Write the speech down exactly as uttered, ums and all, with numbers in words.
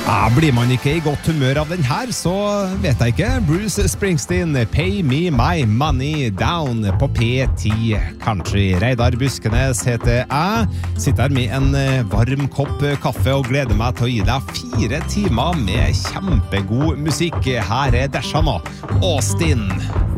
Ja, blir man ikke i godt humør av den her, så vet jeg ikke. Bruce Springsteen, Pay Me My Money Down på P ti Country. Reidar Buskenes heter jeg. Sitter her med en varm kopp kaffe og gleder meg til å gi deg fire timer med kjempegod musikk. Her er Dasha nå, Austin.